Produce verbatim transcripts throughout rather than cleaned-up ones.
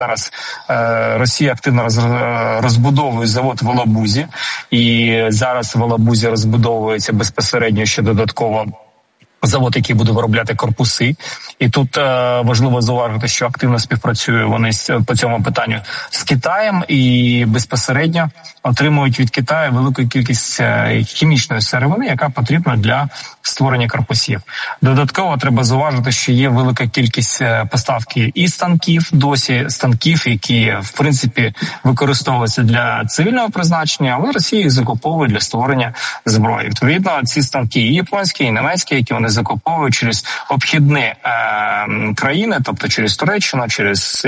Зараз е, Росія активно роз, розбудовує завод в Алабузі, і зараз в Алабузі розбудовується безпосередньо ще додатково завод, який буде виробляти корпуси. І тут е, важливо зауважити, що активно співпрацюють вони з, по цьому питанню з Китаєм і безпосередньо отримують від Китаю велику кількість е, хімічної сировини, яка потрібна для створення корпусів. Додатково треба зауважити, що є велика кількість поставки і станків, досі станків, які, в принципі, використовуються для цивільного призначення, але Росія їх закуповує для створення зброї. Відповідно, ці станки і японські, і німецькі, які вони закуповують через обхідні е, країни, тобто через Туреччину, через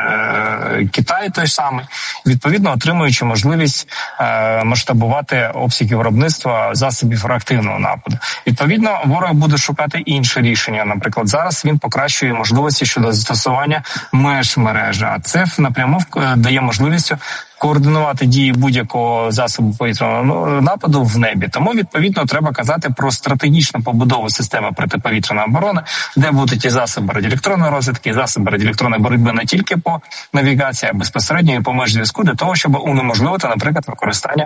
е, Китай той самий, відповідно, отримуючи можливість е, масштабувати обсяги виробництва засобів реактивного нападу. Відповідно, ворог буде шукати інше рішення. Наприклад, зараз він покращує можливості щодо застосування меж мережі, а це напряму дає можливість координувати дії будь-якого засобу повітряного нападу в небі. Тому, відповідно, треба казати про стратегічну побудову системи протиповітряної оборони, де будуть і засоби радіоелектронної розвідки, і засоби радіоелектронної боротьби не тільки по навігації, а безпосередньо і по межзв'язку, для того, щоб унеможливити, наприклад, використання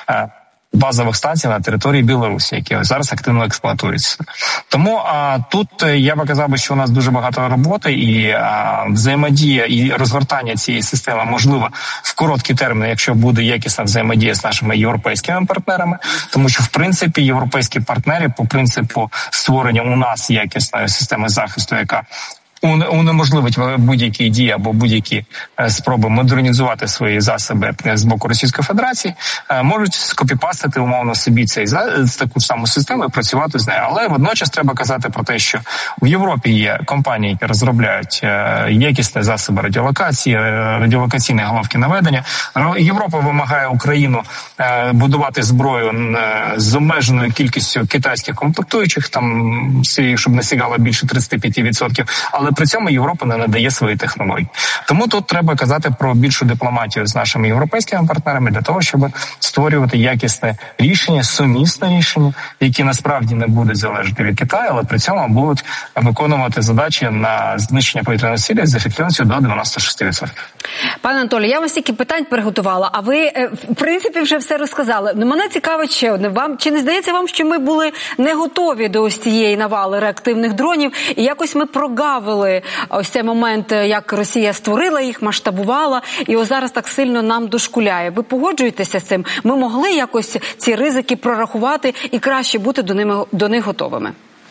базових станцій на території Білорусі, які зараз активно експлуатуються. Тому а, тут я б казав, що у нас дуже багато роботи, і а, взаємодія і розгортання цієї системи можливо в короткі терміни, якщо буде якісна взаємодія з нашими європейськими партнерами, тому що, в принципі, європейські партнери по принципу створення у нас якісної системи захисту, яка унеможливить будь-які дії або будь-які спроби модернізувати свої засоби з боку Російської Федерації, можуть скопіпастити умовно собі цей таку саму систему і працювати з нею. Але водночас треба казати про те, що в Європі є компанії, які розробляють якісні засоби радіолокації, радіолокаційні головки наведення. Європа вимагає Україну будувати зброю з обмеженою кількістю китайських комплектуючих, там, щоб не сягало більше тридцять п'ять відсотків, але при цьому Європа не надає свої технології. Тому тут треба казати про більшу дипломатію з нашими європейськими партнерами для того, щоб створювати якісне рішення, сумісне рішення, які насправді не будуть залежати від Китаю, але при цьому будуть виконувати задачі на знищення повітряної сили з ефективністю до дев'яносто шість відсотків. Пане Анатолію, я вам стільки питань приготувала, а ви, в принципі, вже все розказали. Мене цікавить ще одне. Вам, чи не здається вам, що ми були не готові до ось цієї навали реактивних дронів, і якось ми прогавили ось цей момент, як Росія створила їх, масштабувала, і ось зараз так сильно нам дошкуляє. Ви погоджуєтеся з цим? Ми могли якось ці ризики прорахувати і краще бути до, ними, до них готовими?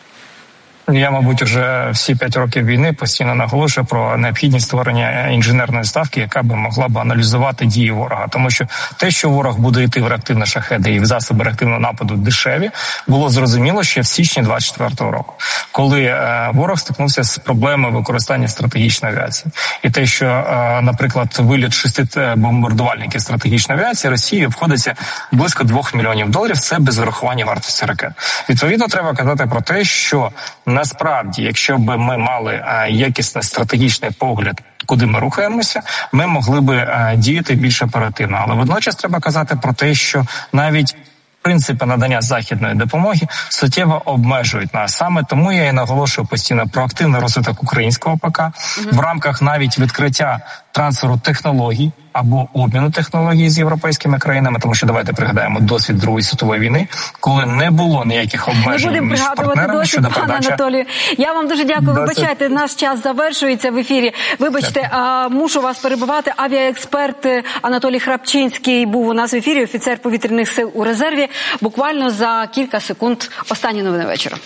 Я, мабуть, вже всі п'ять років війни постійно наголошую про необхідність створення інженерної ставки, яка би могла б аналізувати дії ворога. Тому що те, що ворог буде йти в реактивні шахеди і в засоби реактивного нападу дешеві, було зрозуміло ще в січні двадцять четвертого року, коли е, ворог стикнувся з проблемою використання стратегічної авіації. І те, що, е, наприклад, виліт шести бомбардувальників стратегічної авіації Росії обходиться близько двох мільйонів доларів, це без врахування вартості ракет. Відповідно, треба казати про те, що насправді, якщо б ми мали а, якісний стратегічний погляд, куди ми рухаємося, ми могли б а, діяти більш оперативно. Але водночас треба казати про те, що навіть принципи надання західної допомоги суттєво обмежують нас. Саме тому я і наголошую постійно про активний розвиток українського ПК mm-hmm. в рамках навіть відкриття трансферу технологій або обміну технологій з європейськими країнами, тому що давайте пригадаємо досвід Другої світової війни, коли не було ніяких обмежень не між партнерами досвід, щодо пане передачі. Анатолію. Я вам дуже дякую. Досвід. Вибачайте, наш час завершується в ефірі. Вибачте, а, мушу вас перебивати. Авіаексперт Анатолій Храпчинський був у нас в ефірі, офіцер повітряних сил у резерві. Буквально за кілька секунд останні новини вечора.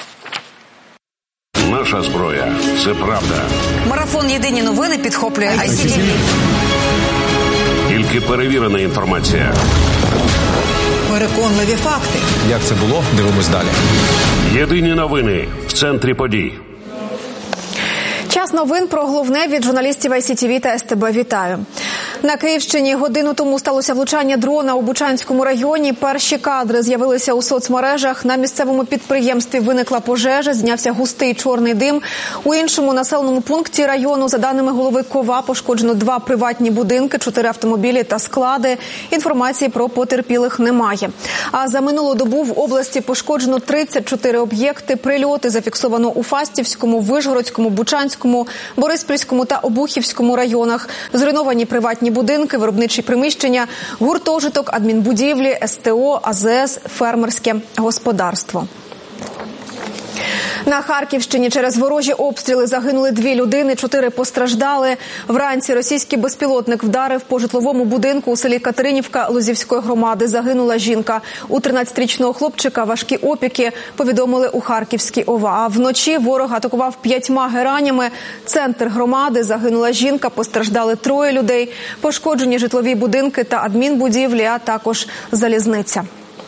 Наша зброя – це правда. Марафон «Єдині новини» підхоплює ай сі ті ві. Тільки перевірена інформація. Переконливі факти. Як це було? Дивимось далі. Єдині новини в центрі подій. Час новин про головне від журналістів ай сі ті ві та ес те бе. Вітаю. На Київщині годину тому сталося влучання дрона у Бучанському районі. Перші кадри з'явилися у соцмережах. На місцевому підприємстві виникла пожежа, знявся густий чорний дим. У іншому населеному пункті району, за даними голови КОВА, пошкоджено два приватні будинки, чотири автомобілі та склади. Інформації про потерпілих немає. А за минулу добу в області пошкоджено тридцять чотири об'єкти. Прильоти зафіксовано у Фастівському, Вишгородському, Бучанському, Київському, Бориспільському та Обухівському районах. Зруйновані приватні будинки, виробничі приміщення, гуртожиток, адмінбудівлі, ес те о, а зе ес, фермерське господарство. На Харківщині через ворожі обстріли загинули дві людини, чотири постраждали. Вранці російський безпілотник вдарив по житловому будинку у селі Катеринівка Лозівської громади. Загинула жінка. У тринадцятирічного хлопчика важкі опіки, повідомили у Харківській ОВА. А вночі ворог атакував п'ятьма геранями. Центр громади, загинула жінка, постраждали троє людей. Пошкоджені житлові будинки та адмінбудівлі, а також залізниця.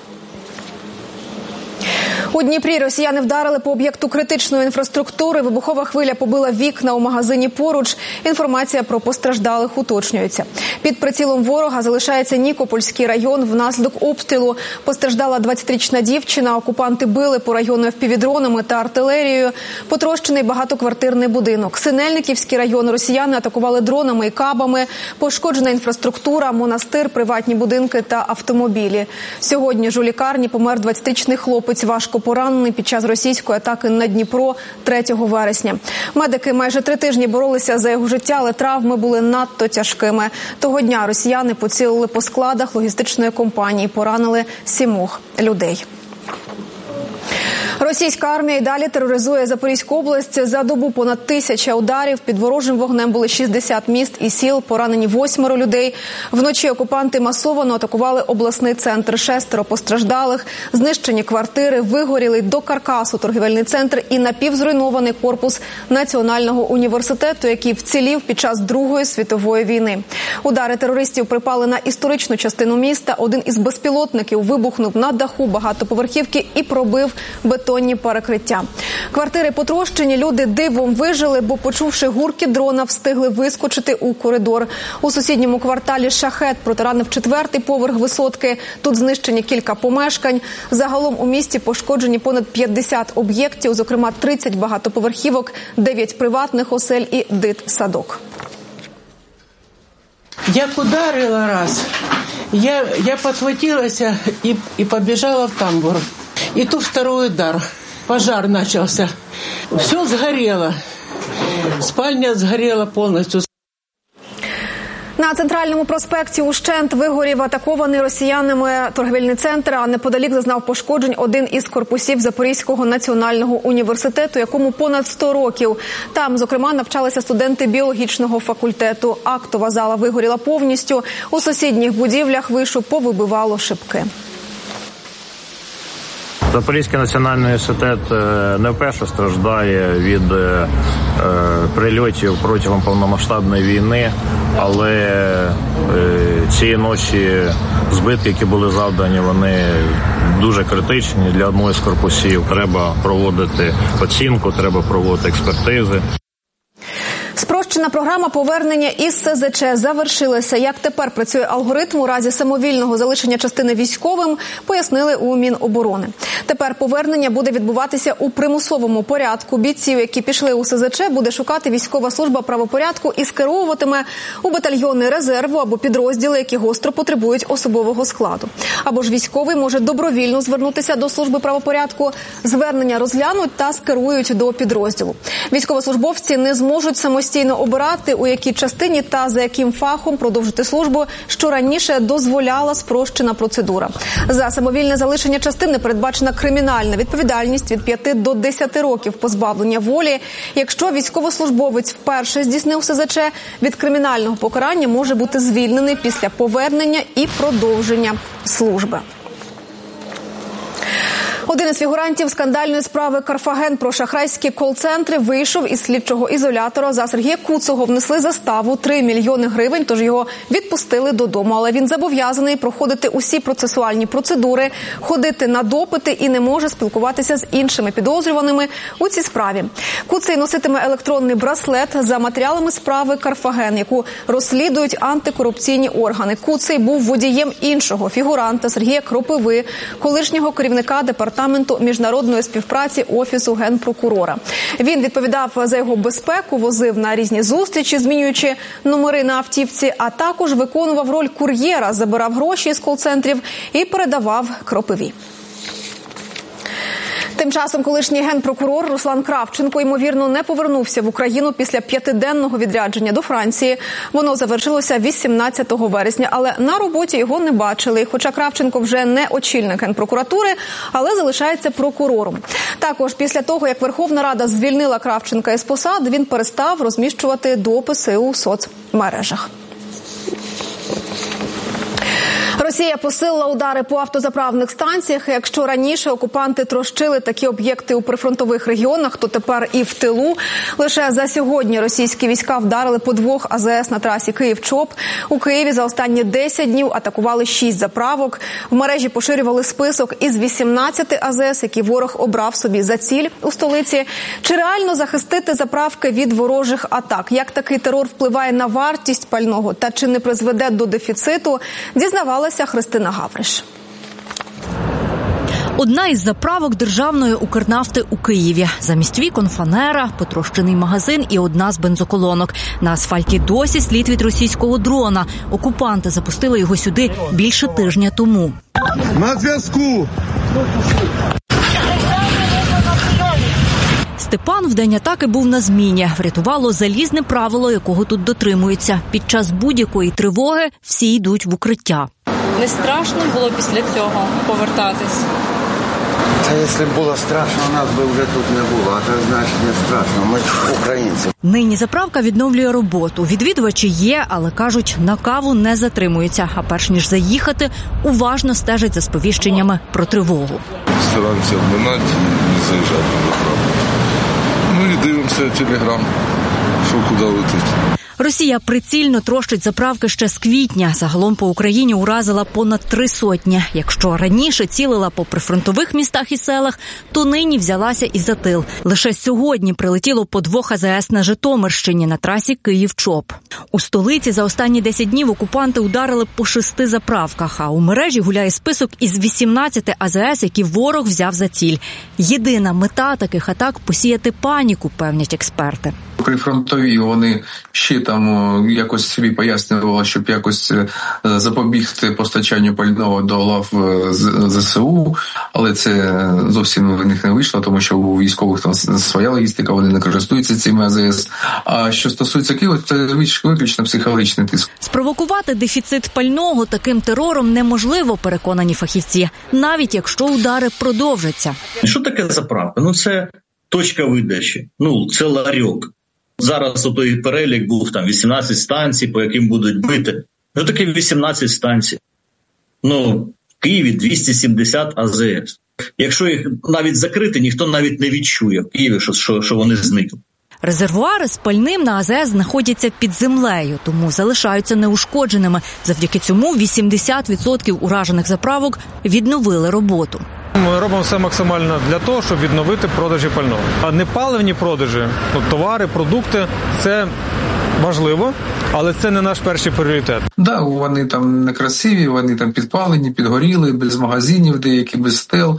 У Дніпрі росіяни вдарили по об'єкту критичної інфраструктури. Вибухова хвиля побила вікна у магазині поруч. Інформація про постраждалих уточнюється. Під прицілом ворога залишається Нікопольський район. Внаслідок обстрілу постраждала двадцятирічна дівчина. Окупанти били по району еф пі ві-дронами та артилерією. Потрощений багатоквартирний будинок. Синельниківський район росіяни атакували дронами і кабами. Пошкоджена інфраструктура, монастир, приватні будинки та автомобілі. Сьогодні ж у лікарні помер двадцятирічний хлопець, важко поранений під час російської атаки на Дніпро третього вересня. Медики майже три тижні боролися за його життя, але травми були надто тяжкими. Того дня росіяни поцілили по складах логістичної компанії, поранили сімох людей. Російська армія й далі тероризує Запорізьку область. За добу понад тисяча ударів. Під ворожим вогнем були шістдесят міст і сіл, поранені восьмеро людей. Вночі окупанти масово атакували обласний центр. Шестеро постраждалих, знищені квартири, вигорілий до каркасу торгівельний центр і напівзруйнований корпус Національного університету, який вцілів під час Другої світової війни. Удари терористів припали на історичну частину міста. Один із безпілотників вибухнув на даху багатоповерхівки і пробив бетонні перекриття. Квартири потрощені, люди дивом вижили, бо, почувши гуркіт дрона, встигли вискочити у коридор. У сусідньому кварталі «Шахет» протаранив четвертий поверх висотки. Тут знищені кілька помешкань. Загалом у місті пошкоджені понад п'ятдесят об'єктів, зокрема тридцять багатоповерхівок, дев'ять приватних осель і дитсадок. Як ударила раз, я, я подхватилася і, і побіжала в тамбур. И тут второй удар. Пожар начался. Все сгорело. Спальня сгорела полностью. На Центральному проспекті ущент вигорів атакований росіянами торгівельний центр, а неподалік зазнав пошкоджень один із корпусів Запорізького національного університету, якому понад сто років. Там, зокрема, навчалися студенти біологічного факультету. Актова зала вигоріла повністю. У сусідніх будівлях вишу повибивало шибки. Запорізький національний університет не вперше страждає від е, прильотів протягом повномасштабної війни, але е, цієї ночі збитки, які були завдані, вони дуже критичні для одного з корпусів. Треба проводити оцінку, треба проводити експертизи. Спрощена програма повернення із ес зет че завершилася. Як тепер працює алгоритм у разі самовільного залишення частини військовим, пояснили у Міноборони. Тепер повернення буде відбуватися у примусовому порядку. Бійців, які пішли у ес зет че, буде шукати військова служба правопорядку і скеровуватиме у батальйони резерву або підрозділи, які гостро потребують особового складу. Або ж військовий може добровільно звернутися до служби правопорядку. Звернення розглянуть та скерують до підрозділу. Військовослужбовці не зможуть самостійно самостійно обирати, у якій частині та за яким фахом продовжити службу, що раніше дозволяла спрощена процедура. За самовільне залишення частини передбачена кримінальна відповідальність від п'яти до десяти років позбавлення волі. Якщо військовослужбовець вперше здійснив ес зет че, від кримінального покарання може бути звільнений після повернення і продовження служби. Один із фігурантів скандальної справи «Карфаген» про шахрайські кол-центри вийшов із слідчого ізолятора. За Сергія Куцого внесли заставу три мільйони гривень, тож його відпустили додому. Але він зобов'язаний проходити усі процесуальні процедури, ходити на допити і не може спілкуватися з іншими підозрюваними у цій справі. Куций носитиме електронний браслет за матеріалами справи «Карфаген», яку розслідують антикорупційні органи. Куций був водієм іншого фігуранта Сергія Кропиви, колишнього керівника департаменту Департаменту міжнародної співпраці Офісу Генпрокурора. Він відповідав за його безпеку, возив на різні зустрічі, змінюючи номери на автівці, а також виконував роль кур'єра, забирав гроші з кол-центрів і передавав Кропиві. Тим часом колишній генпрокурор Руслан Кравченко, ймовірно, не повернувся в Україну після п'ятиденного відрядження до Франції. Воно завершилося вісімнадцятого вересня, але на роботі його не бачили. Хоча Кравченко вже не очільник генпрокуратури, але залишається прокурором. Також після того, як Верховна Рада звільнила Кравченка із посад, він перестав розміщувати дописи у соцмережах. Росія посилила удари по автозаправних станціях. Якщо раніше окупанти трощили такі об'єкти у прифронтових регіонах, то тепер і в тилу. Лише за сьогодні російські війська вдарили по двох А З С на трасі Київ-Чоп. У Києві за останні десять днів атакували шість заправок. В мережі поширювали список із вісімнадцяти А З С, які ворог обрав собі за ціль у столиці. Чи реально захистити заправки від ворожих атак? Як такий терор впливає на вартість пального та чи не призведе до дефіциту? Дізнавалася Христина Гавриш. Одна із заправок державної Укрнафти у Києві. Замість вікон фанера, потрощений магазин і одна з бензоколонок. На асфальті досі слід від російського дрона. Окупанти запустили його сюди більше тижня тому. На зв'язку! Степан в день атаки був на зміні. Врятувало залізне правило, якого тут дотримуються. Під час будь-якої тривоги всі йдуть в укриття. Не страшно було після цього повертатись? Та якщо б було страшно, нас би вже тут не було. А це значить не страшно. Ми українці. Нині заправка відновлює роботу. Відвідувачі є, але, кажуть, на каву не затримуються. А перш ніж заїхати, уважно стежать за сповіщеннями про тривогу. Стараємося обминати і заїжджати до заправки. Ну і дивимося телеграм, що куди летить. Росія прицільно трощить заправки ще з квітня. Загалом по Україні уразила понад три сотні. Якщо раніше цілила по прифронтових містах і селах, то нині взялася і за тил. Лише сьогодні прилетіло по двох А З С на Житомирщині на трасі Київ-Чоп. У столиці за останні десять днів окупанти ударили по шести заправках, а у мережі гуляє список із вісімнадцяти А З С, які ворог взяв за ціль. Єдина мета таких атак – посіяти паніку, певнять експерти. Прифронтові вони ще там якось собі пояснювали, щоб якось запобігти постачанню пального до лав З С У, але це зовсім в них не вийшло, тому що у військових там своя логістика, вони не користуються цими А З С. А що стосується Києва, це виключно психологічний тиск. Спровокувати дефіцит пального таким терором неможливо, переконані фахівці, навіть якщо удари продовжаться. Що таке заправка? Ну це точка видачі, ну це ларьок. Зараз отой перелік був там вісімнадцять станцій, по яким будуть бити. Що таке вісімнадцять станцій? Ну, в Києві двісті сімдесят А З С. Якщо їх навіть закрити, ніхто навіть не відчує в Києві, що, що, що вони зникли. Резервуари з пальним на А З С знаходяться під землею, тому залишаються неушкодженими. Завдяки цьому вісімдесят відсотків уражених заправок відновили роботу. Ми робимо все максимально для того, щоб відновити продажі пального. А не паливні продажі, ну, товари, продукти – це важливо, але це не наш перший пріоритет. Так, да, вони там некрасиві, вони там підпалені, підгоріли, без магазинів, деякі без стел,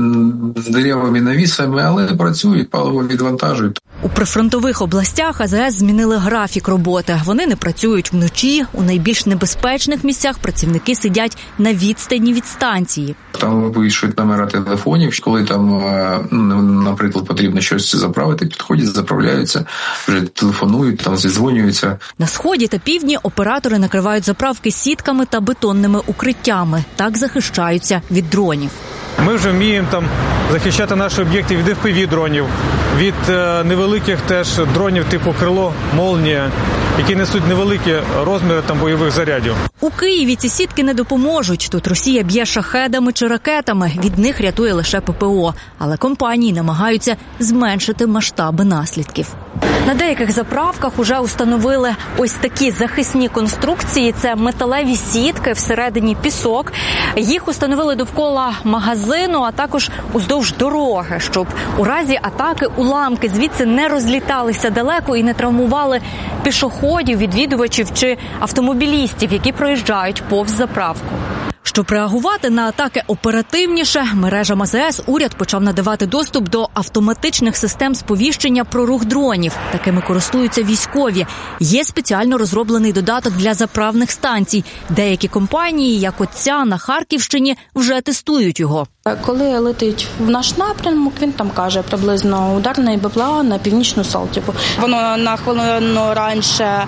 з деревами, навісами, але працюють, паливо відвантажують. У прифронтових областях А З С змінили графік роботи. Вони не працюють вночі. У найбільш небезпечних місцях працівники сидять на відстані від станції. Там вивішують номера телефонів, коли там, наприклад, потрібно щось заправити, підходять, заправляються, вже телефонують, там зідзвонюються. На сході та півдні оператори накривають заправки сітками та бетонними укриттями. Так захищаються від дронів. Ми вже вміємо там захищати наші об'єкти від Еф Пі ві-дронів, від е, невеликих теж дронів типу «Крило», «Молнія», які несуть невеликі розміри там бойових зарядів. У Києві ці сітки не допоможуть. Тут Росія б'є шахедами чи ракетами. Від них рятує лише Пе Пе О. Але компанії намагаються зменшити масштаби наслідків. На деяких заправках уже установили ось такі захисні конструкції. Це металеві сітки, всередині пісок. Їх установили довкола магазину, а також уздовж дороги, щоб у разі атаки уламки звідси не розліталися далеко і не травмували пішоходів, відвідувачів чи автомобілістів, які проїжджають повз заправку. Щоб реагувати на атаки оперативніше, мережам А З С уряд почав надавати доступ до автоматичних систем сповіщення про рух дронів. Такими користуються військові. Є спеціально розроблений додаток для заправних станцій. Деякі компанії, як от ця на Харківщині, вже тестують його. Коли летить в наш напрямок, він там каже приблизно ударний БПЛА на північну Салтівку. Воно на хвилину раніше е,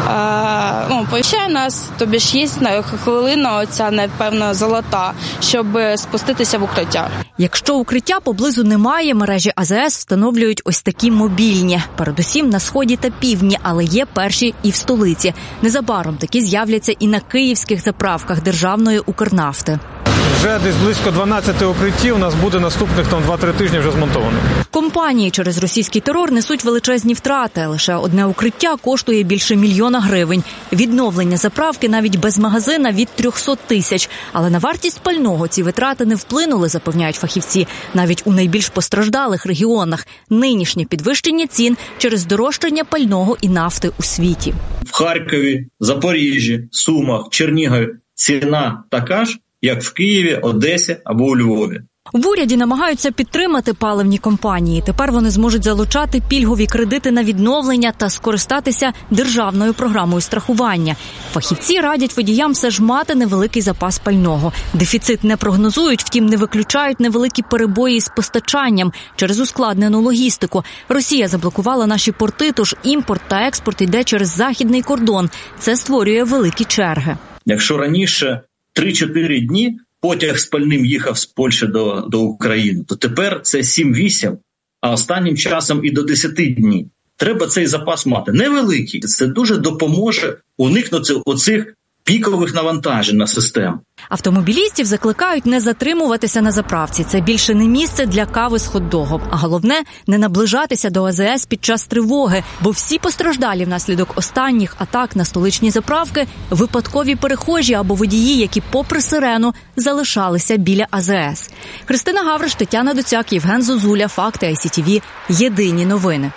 ну, повіщає нас, тобі ж є хвилина оця, напевно, золота, щоб спуститися в укриття. Якщо укриття поблизу немає, мережі А З С встановлюють ось такі мобільні. Передусім на Сході та Півдні, але є перші і в столиці. Незабаром такі з'являться і на київських заправках державної Укрнафти. Вже десь близько дванадцяти укриттів у нас буде наступних там два-три тижні вже змонтовано. Компанії через російський терор несуть величезні втрати. Лише одне укриття коштує більше мільйона гривень. Відновлення заправки навіть без магазина від трьохсот тисяч. Але на вартість пального ці витрати не вплинули, запевняють фахівці, навіть у найбільш постраждалих регіонах. Нинішнє підвищення цін через здорожчання пального і нафти у світі. В Харкові, Запоріжжі, Сумах, Чернігові ціна така ж, як в Києві, Одесі або у Львові. В уряді намагаються підтримати паливні компанії. Тепер вони зможуть залучати пільгові кредити на відновлення та скористатися державною програмою страхування. Фахівці радять водіям все ж мати невеликий запас пального. Дефіцит не прогнозують, втім не виключають невеликі перебої з постачанням через ускладнену логістику. Росія заблокувала наші порти, тож імпорт та експорт йде через західний кордон. Це створює великі черги. Якщо раніше три-чотири дні потяг з пальним їхав з Польщі до, до України, то тепер це сім-вісім, а останнім часом і до десяти днів. Треба цей запас мати. Невеликий. Це дуже допоможе уникнути оцих пікових навантажень на систему. Автомобілістів закликають не затримуватися на заправці. Це більше не місце для кави з хот-догом. А головне – не наближатися до А З С під час тривоги. Бо всі постраждалі внаслідок останніх атак на столичні заправки – випадкові перехожі або водії, які попри сирену залишалися біля А З С. Христина Гавриш, Тетяна Доцяк, Євген Зозуля. Факти Ай Сі Ті Ві. Єдині новини.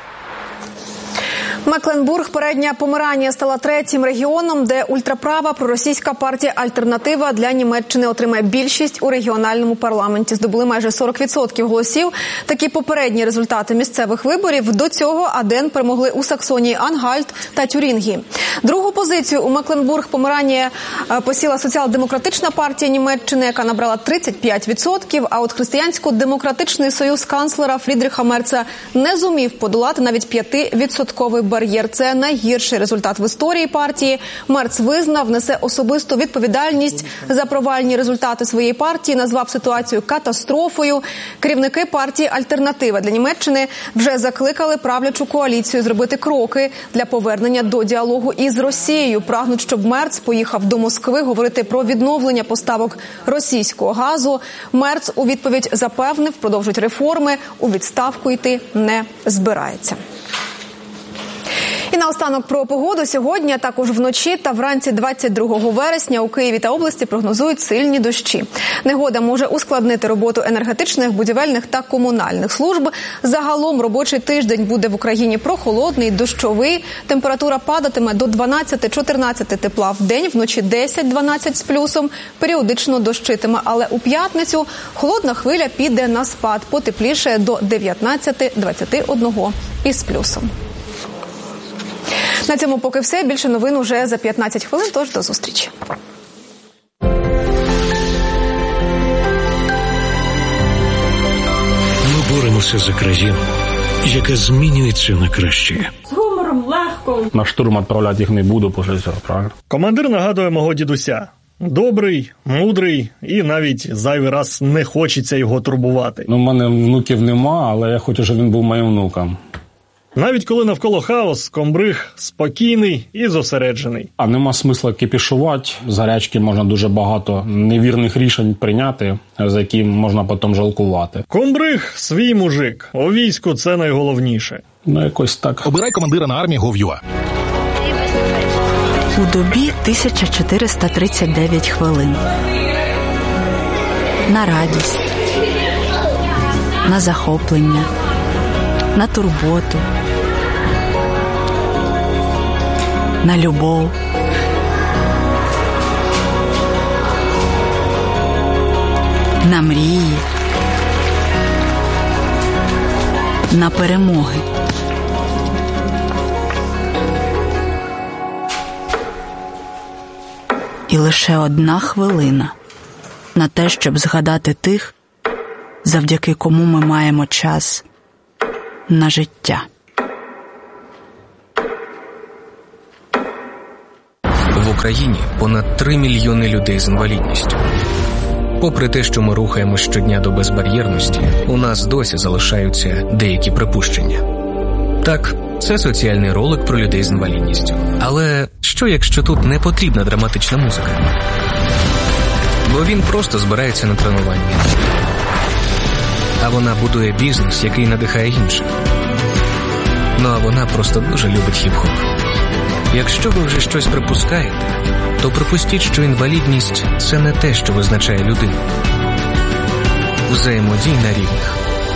Мекленбург, передня Померання, стала третім регіоном, де ультраправа проросійська партія «Альтернатива» для Німеччини отримає більшість у регіональному парламенті. Здобули майже сорок відсотків голосів. Такі попередні результати місцевих виборів. До цього АДЕН перемогли у Саксонії, Ангальт та Тюрінгі. Другу позицію у Мекленбург-Померанії посіла соціал-демократична партія Німеччини, яка набрала тридцять п'ять відсотків, а от християнсько-демократичний союз канцлера Фрідріха Мерца не зумів подолати навіть п'ятивідсотковий бар'єр. Це найгірший результат в історії партії. Мерц визнав, несе особисту відповідальність за провальні результати своєї партії, назвав ситуацію катастрофою. Керівники партії «Альтернатива» для Німеччини вже закликали правлячу коаліцію зробити кроки для повернення до діалогу із Росією. Прагнуть, щоб Мерц поїхав до Москви говорити про відновлення поставок російського газу. Мерц у відповідь запевнив, продовжують реформи, у відставку йти не збирається. І наостанок про погоду. Сьогодні, а також вночі та вранці двадцять другого вересня у Києві та області прогнозують сильні дощі. Негода може ускладнити роботу енергетичних, будівельних та комунальних служб. Загалом робочий тиждень буде в Україні прохолодний, дощовий. Температура падатиме до дванадцяти-чотирнадцяти тепла в день, вночі десять-дванадцять з плюсом. Періодично дощитиме, але у п'ятницю холодна хвиля піде на спад. Потепліше до дев'ятнадцяти-двадцяти одного із плюсом. На цьому поки все. Більше новин уже за п'ятнадцять хвилин, тож до зустрічі. Ми боремося за країну, яка змінюється на краще. З гумором, легко. На штурм відправляти їх не буду, бо все, правильно? Командир нагадує мого дідуся. Добрий, мудрий і навіть зайвий раз не хочеться його турбувати. Ну, в мене внуків нема, але я хочу, щоб він був моїм внуком. Навіть коли навколо хаос, комбриг спокійний і зосереджений. А нема смисла кипішувати. З гарячки можна дуже багато невірних рішень прийняти, за які можна потім жалкувати. Комбриг – свій мужик. У війську це найголовніше. Ну, якось так. Обирай командира на армії точка гов точка ю а. У добі тисяча чотириста тридцять дев'ять хвилин. На радість. На захоплення. На турботу, на любов, на мрії, на перемоги. І лише одна хвилина на те, щоб згадати тих, завдяки кому ми маємо час на життя. В Україні понад три мільйони людей з інвалідністю. Попри те, що ми рухаємось щодня до безбар'єрності, у нас досі залишаються деякі припущення. Так, це соціальний ролик про людей з інвалідністю. Але що, якщо тут не потрібна драматична музика? Бо він просто збирається на тренування. А вона будує бізнес, який надихає інших. Ну а вона просто дуже любить хіп-хоп. Якщо ви вже щось припускаєте, то припустіть, що інвалідність – це не те, що визначає людину. Взаємодій на рівних.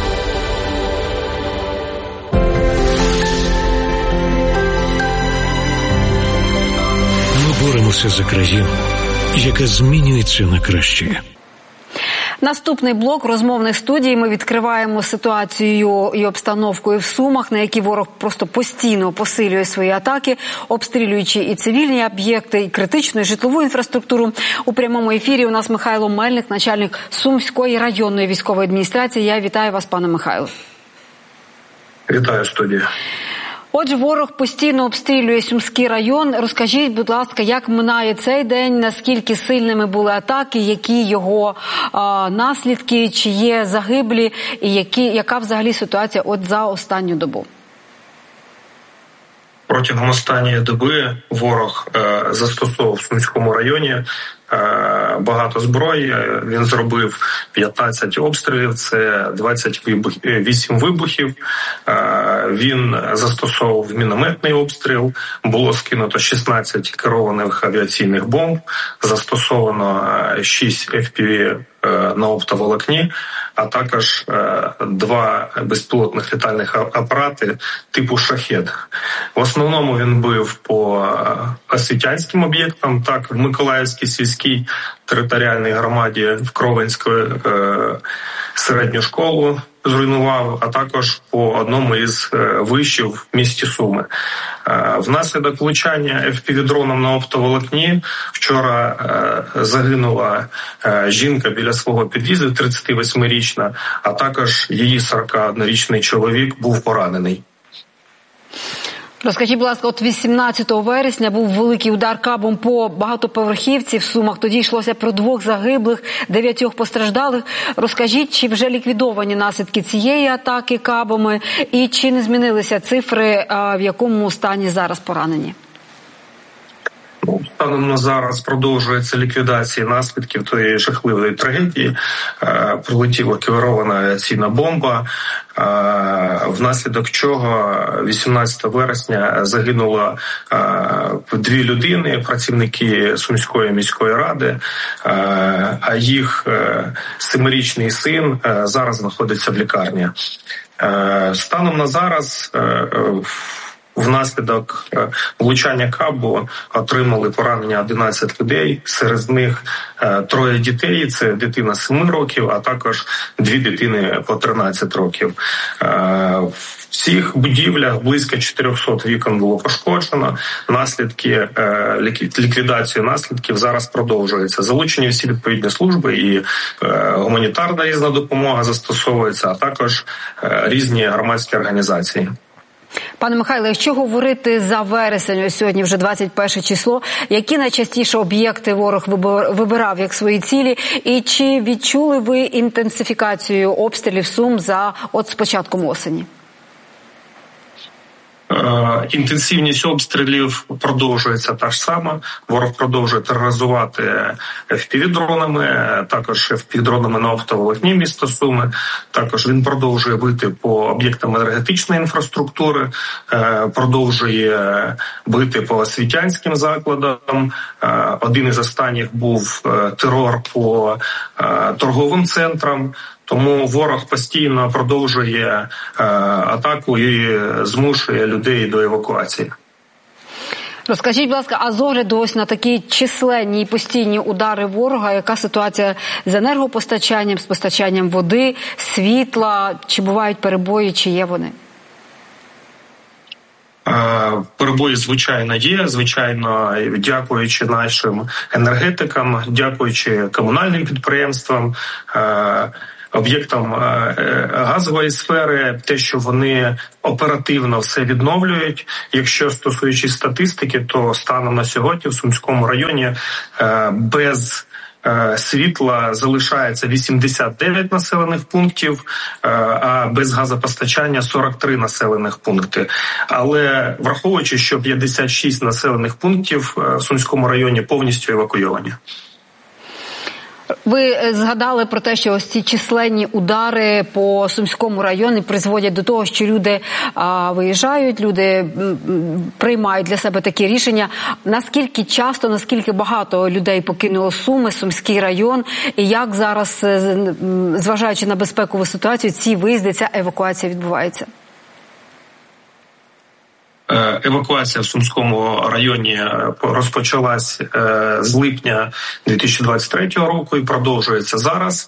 Ми боремося за країну, яка змінюється на краще. Наступний блок розмовних студій ми відкриваємо ситуацією і обстановкою в Сумах, на які ворог просто постійно посилює свої атаки, обстрілюючи і цивільні об'єкти, і критичну, і житлову інфраструктуру. У прямому ефірі у нас Михайло Мельник, начальник Сумської районної військової адміністрації. Я вітаю вас, пане Михайло. Вітаю, студія. Отже, ворог постійно обстрілює Сумський район. Розкажіть, будь ласка, як минає цей день, наскільки сильними були атаки, які його а, наслідки, чи є загиблі, і які, яка взагалі ситуація от за останню добу? Протягом останньої доби ворог е, застосовував в Сумському районі е, багато зброї. Він зробив п'ятнадцять обстрілів, це двадцять вісім вибухів. Е, він застосовував мінометний обстріл, було скинуто шістнадцять керованих авіаційних бомб, застосовано шість еф пі ві на оптоволокні, а також е, два безпілотних літальних апарати типу «Шахед». В основному він бив по освітянським об'єктам, так, в Миколаївській сільській територіальній громаді, в Кровенську е, середню школу зруйнував, а також по одному із вишів в місті Суми. Внаслідок влучання еф пі ві-дроном на оптоволокні вчора загинула жінка біля свого під'їзду, тридцятивосьмирічна, а також її сорокаоднорічний чоловік був поранений. Розкажіть, будь ласка, от вісімнадцятого вересня був великий удар кабом по багатоповерхівці в Сумах. Тоді йшлося про двох загиблих, дев'ятьох постраждалих. Розкажіть, чи вже ліквідовані наслідки цієї атаки кабами і чи не змінилися цифри, в якому стані зараз поранені? Станом на зараз продовжується ліквідація наслідків тої жахливої трагедії. Прилетіла керована авіаційна бомба, внаслідок чого вісімнадцятого вересня загинуло дві людини, працівники Сумської міської ради, а їх семирічний син зараз знаходиться в лікарні. Станом на зараз внаслідок влучання кабу отримали поранення одинадцять людей, серед них троє дітей, це дитина семи років, а також дві дитини по тринадцять років. В всіх будівлях близько чотирьохсот вікон було пошкоджено, наслідки, ліквідація наслідків зараз продовжується. Залучені всі відповідні служби і гуманітарна різна допомога застосовується, а також різні громадські організації. Пане Михайло, якщо говорити за вересень, ось сьогодні вже двадцять перше число, які найчастіше об'єкти ворог вибирав як свої цілі, і чи відчули ви інтенсифікацію обстрілів Сум за от з початком осені? Інтенсивність обстрілів продовжується та ж сама. Ворог продовжує тероризувати еф пі ві-дронами, також еф пі ві-дронами на оптоволокні міста Суми. Також він продовжує бити по об'єктам енергетичної інфраструктури, продовжує бити по освітянським закладам. Один із останніх був терор по торговим центрам. Тому ворог постійно продовжує е, атаку і змушує людей до евакуації. Розкажіть, будь ласка, а з огляду ось на такі численні і постійні удари ворога, яка ситуація з енергопостачанням, з постачанням води, світла, чи бувають перебої, чи є вони? Перебої, звичайно, є. Звичайно, дякуючи нашим енергетикам, дякуючи комунальним підприємствам, об'єктам газової сфери, те, що вони оперативно все відновлюють. Якщо стосуючись статистики, то станом на сьогодні в Сумському районі без світла залишається вісімдесят дев'ять населених пунктів, а без газопостачання сорок три населених пункти. Але враховуючи, що п'ятдесят шість населених пунктів в Сумському районі повністю евакуйовані. Ви згадали про те, що ось ці численні удари по Сумському району призводять до того, що люди а, виїжджають, люди м, приймають для себе такі рішення. Наскільки часто, наскільки багато людей покинуло Суми, Сумський район, і як зараз, зважаючи на безпекову ситуацію, ці виїзди, ця евакуація відбувається? Евакуація в Сумському районі розпочалась з липня дві тисячі двадцять третього року і продовжується зараз.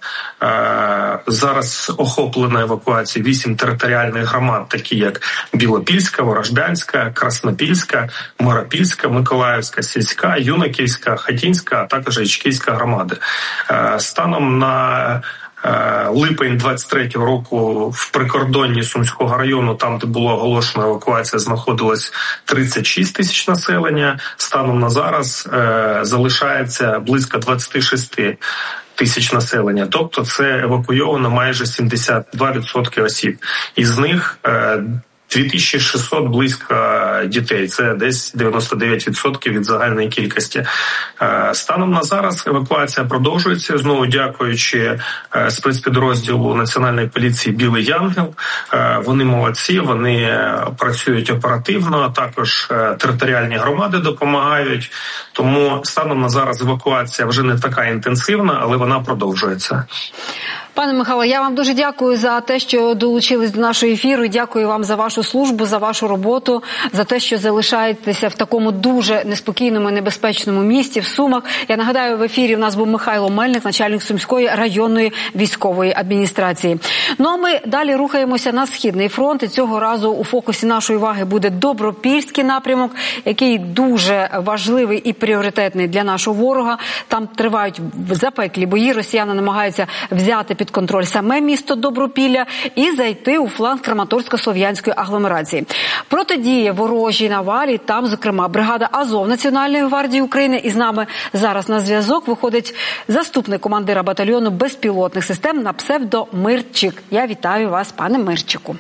Зараз охоплена евакуація вісім територіальних громад, такі як Білопільська, Ворожбянська, Краснопільська, Миропільська, Миколаївська, Сільська, Юнаківська, Хатінська, а також Ічківська громади. Станом на липень двадцять третього року в прикордонні Сумського району, там, де була оголошена евакуація, знаходилось тридцять шість тисяч населення. Станом на зараз е, залишається близько двадцять шість тисяч населення. Тобто це евакуйовано майже сімдесят два відсотки осіб. Із них е, дві тисячі шістсот близько дітей. Це десь дев'яносто дев'ять відсотків від загальної кількості. Станом на зараз евакуація продовжується. Знову дякуючи спецпідрозділу Національної поліції «Білий Янгел». Вони молодці, вони працюють оперативно, також територіальні громади допомагають. Тому станом на зараз евакуація вже не така інтенсивна, але вона продовжується. Пане Михайло, я вам дуже дякую за те, що долучились до нашого ефіру. Дякую вам за вашу службу, за вашу роботу, за те, що залишаєтеся в такому дуже неспокійному і небезпечному місті, в Сумах. Я нагадаю, в ефірі у нас був Михайло Мельник, начальник Сумської районної військової адміністрації. Ну а ми далі рухаємося на Східний фронт. І цього разу у фокусі нашої уваги буде Добропільський напрямок, який дуже важливий і пріоритетний для нашого ворога. Там тривають запеклі бої. Росіяни намагаються взяти під контроль саме місто Добропілля і зайти у фланг Краматорсько-Слов'янської агломерації. Протидіє ворожій навалі, там, зокрема, бригада Азов Національної гвардії України. І з нами зараз на зв'язок виходить заступник командира батальйону безпілотних систем на псевдо Мирчик. Я вітаю вас, пане Мирчику.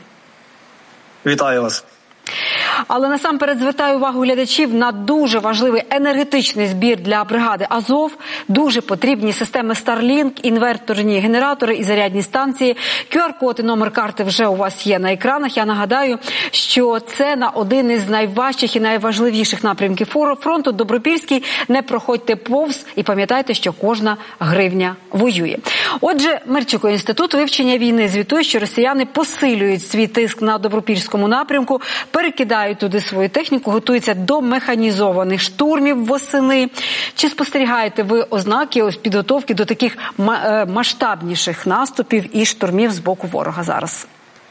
Вітаю вас. Але насамперед звертаю увагу глядачів на дуже важливий енергетичний збір для бригади Азов. Дуже потрібні системи Starlink, інверторні генератори і зарядні станції. ку ар-код і номер карти вже у вас є на екранах. Я нагадаю, що це на один із найважчих і найважливіших напрямків фронту. Добропільський. Не проходьте повз і пам'ятайте, що кожна гривня воює. Отже, Мирчику, Інститут вивчення війни звітує, що росіяни посилюють свій тиск на Добропільському напрямку, перекидають туди свою техніку, готуються до механізованих штурмів восени. Чи спостерігаєте ви ознаки ось підготовки до таких масштабніших наступів і штурмів з боку ворога зараз?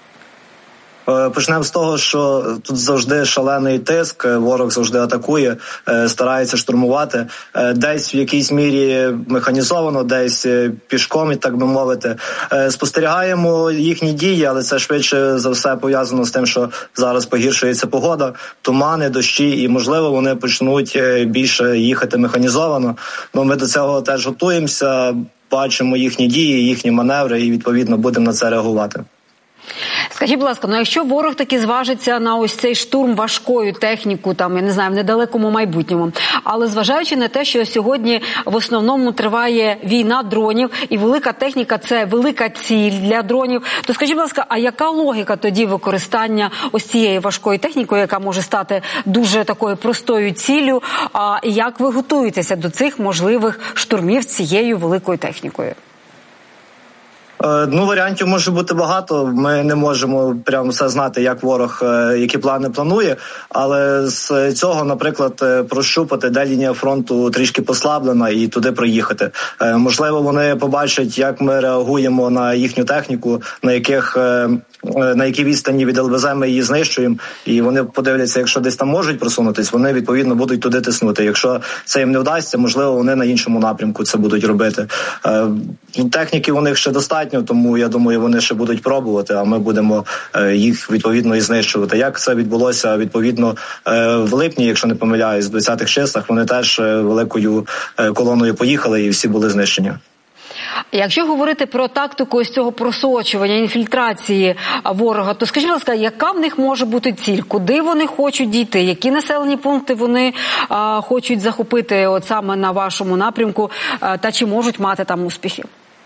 Почнемо з того, що тут завжди шалений тиск, ворог завжди атакує, старається штурмувати. Десь в якійсь мірі механізовано, десь пішком, так би мовити. Спостерігаємо їхні дії, але це швидше за все пов'язано з тим, що зараз погіршується погода, тумани, дощі, і, можливо, вони почнуть більше їхати механізовано. Ну, ми до цього теж готуємося, бачимо їхні дії, їхні маневри і, відповідно, будемо на це реагувати. Скажіть, будь ласка, ну якщо ворог таки зважиться на ось цей штурм важкою техніку, там, я не знаю, в недалекому майбутньому, але зважаючи на те, що сьогодні в основному триває війна дронів, і велика техніка – це велика ціль для дронів, то скажіть, будь ласка, а яка логіка тоді використання ось цієї важкої техніки, яка може стати дуже такою простою ціллю, а як ви готуєтеся до цих можливих штурмів цією великою технікою? Ну, варіантів може бути багато. Ми не можемо прямо все знати, як ворог, які плани планує. Але з цього, наприклад, прощупати, де лінія фронту трішки послаблена, і туди проїхати. Можливо, вони побачать, як ми реагуємо на їхню техніку, на яких на якій відстані від ел ве зет ми її знищуємо, і вони подивляться, якщо десь там можуть просунутись, вони, відповідно, будуть туди тиснути. Якщо це їм не вдасться, можливо, вони на іншому напрямку це будуть робити. Техніки у них ще достатньо, недостатньо, тому я думаю, вони ще будуть пробувати, а ми будемо їх відповідно і знищувати. Як це відбулося відповідно в липні, якщо не помиляюсь, в двадцятих числах, вони теж великою колоною поїхали і всі були знищені. Якщо говорити про тактику ось цього просочування, інфільтрації ворога, то скажіть, будь ласка, яка в них може бути ціль? Куди вони хочуть дійти? Які населені пункти вони а, хочуть захопити от саме на вашому напрямку? А, та чи можуть мати там успіхи?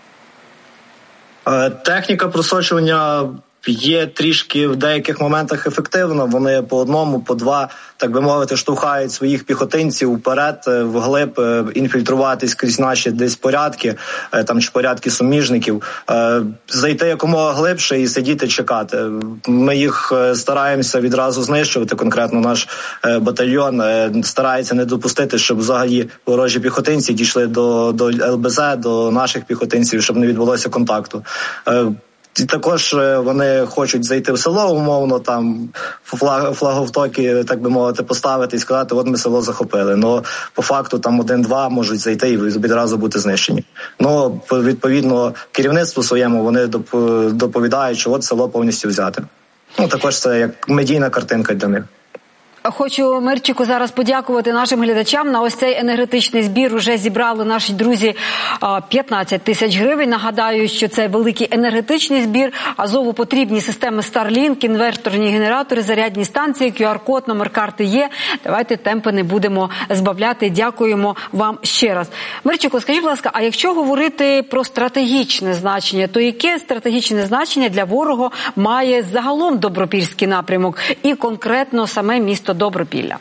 Техніка просочування є трішки в деяких моментах ефективно. Вони по одному, по два, так би мовити, штовхають своїх піхотинців вперед, вглиб, інфільтруватись крізь наші десь порядки, там чи порядки суміжників, зайти якомога глибше і сидіти чекати. Ми їх стараємося відразу знищувати, конкретно наш батальйон старається не допустити, щоб взагалі ворожі піхотинці дійшли до, до ел бе зет, до наших піхотинців, щоб не відбулося контакту. І також вони хочуть зайти в село, умовно, там флаг, флаговтоки, так би мовити, поставити і сказати, от ми село захопили. Ну, по факту там один-два можуть зайти і відразу бути знищені. Ну, відповідно, керівництву своєму вони доповідають, що от село повністю взяте. Ну, також це як медійна картинка для них. Хочу, Мирчику, зараз подякувати нашим глядачам. На ось цей енергетичний збір уже зібрали наші друзі п'ятнадцять тисяч гривень. Нагадаю, що це великий енергетичний збір. Азову потрібні системи Starlink, інверторні генератори, зарядні станції, ку ар код, номер карти є. Давайте темпи не будемо збавляти. Дякуємо вам ще раз. Мирчику, скажіть, будь ласка, а якщо говорити про стратегічне значення, то яке стратегічне значення для ворога має загалом Добропільський напрямок і конкретно саме місто Добропілля?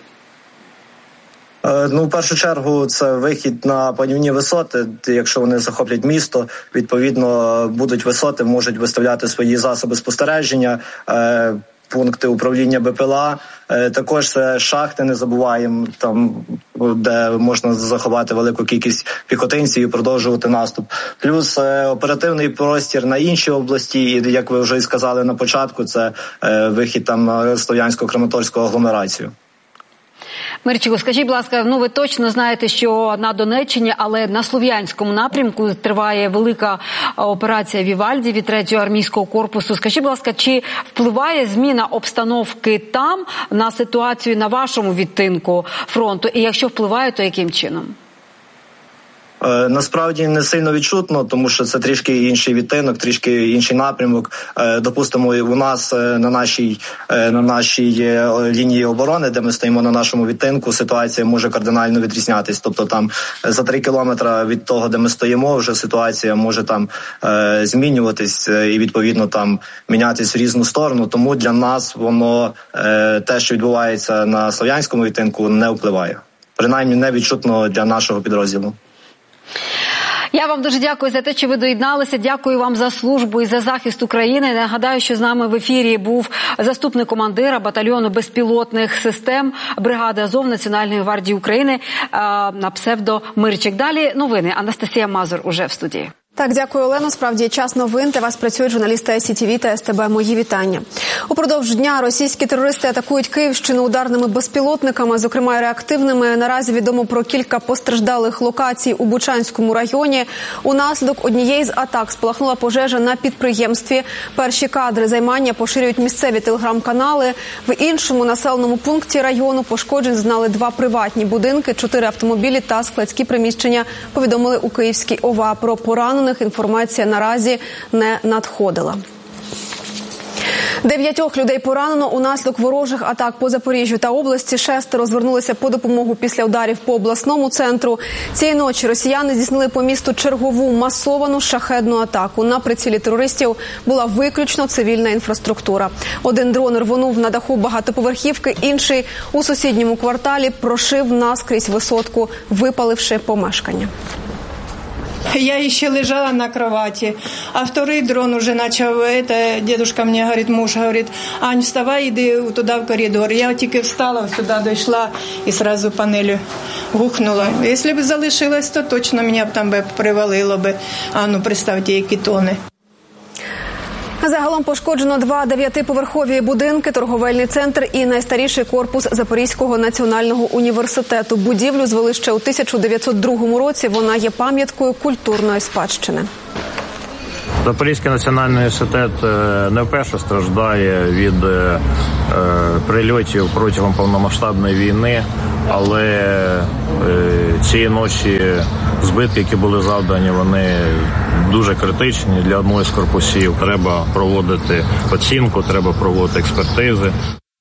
Ну, в першу чергу, це вихід на панівні висоти. Якщо вони захоплять місто, відповідно, будуть висоти, можуть виставляти свої засоби спостереження, пункти управління Б П Л А. Також це шахти, не забуваємо, там, де можна заховати велику кількість піхотинців і продовжувати наступ. Плюс оперативний простір на інші області, і, як ви вже і сказали на початку, це вихід там на Слов'янсько-Краматорську агломерацію. Мирчику, скажіть, будь ласка, ну ви точно знаєте, що на Донеччині, але на Слов'янському напрямку триває велика операція Вівальді від третього армійського корпусу. Скажіть, будь ласка, чи впливає зміна обстановки там на ситуацію на вашому відтинку фронту? І якщо впливає, то яким чином? Насправді не сильно відчутно, тому що це трішки інший відтинок, трішки інший напрямок. Допустимо, у нас на нашій, на нашій лінії оборони, де ми стоїмо на нашому відтинку, ситуація може кардинально відрізнятись. Тобто там за три кілометри від того, де ми стоїмо, вже ситуація може там змінюватись і відповідно там мінятись в різну сторону. Тому для нас воно, те, що відбувається на Слов'янському відтинку, не впливає. Принаймні не відчутно для нашого підрозділу. Я вам дуже дякую за те, що ви доєдналися. Дякую вам за службу і за захист України. Нагадаю, що з нами в ефірі був заступник командира батальйону безпілотних систем бригади Азов Національної гвардії України на псевдо Мирчик. Далі новини. Анастасія Мазур уже в студії. Так, дякую, Олено. Справді, час новин. Для вас працюють журналісти ай сі ті ві та ес те бе. Мої вітання. Упродовж дня російські терористи атакують Київщину ударними безпілотниками, зокрема і реактивними. Наразі відомо про кілька постраждалих локацій у Бучанському районі. Унаслідок однієї з атак спалахнула пожежа на підприємстві. Перші кадри займання поширюють місцеві телеграм-канали. В іншому населеному пункті району пошкоджень зазнали два приватні будинки, чотири автомобілі та складські приміщення, повідомили у Київській о ва а. Про поранених інформація наразі не надходила. Дев'ятьох людей поранено унаслідок ворожих атак по Запоріжжю та області. Шестеро звернулися по допомогу після ударів по обласному центру. Цієї ночі росіяни здійснили по місту чергову масовану шахедну атаку. На прицілі терористів була виключно цивільна інфраструктура. Один дрон рвонув на даху багатоповерхівки, інший у сусідньому кварталі прошив наскрізь висотку, випаливши помешкання. Я еще лежала на кровати, а второй дрон уже начал, это дедушка мне говорит, муж говорит, Ань, вставай, иди туда в коридор. Я тільки встала, сюда дійшла і сразу панелью гухнула. Якщо б залишилась, то точно мене б там би привалило би. А ну, представте, які тони. Загалом пошкоджено два дев'ятиповерхові будинки, торговельний центр і найстаріший корпус Запорізького національного університету. Будівлю звели ще у тисяча дев'ятсот другому році. Вона є пам'яткою культурної спадщини. Запорізький національний університет не вперше страждає від е, прильотів протягом повномасштабної війни, але е, цієї ночі збитки, які були завдані, вони дуже критичні для одного з корпусів. Треба проводити оцінку, треба проводити експертизи.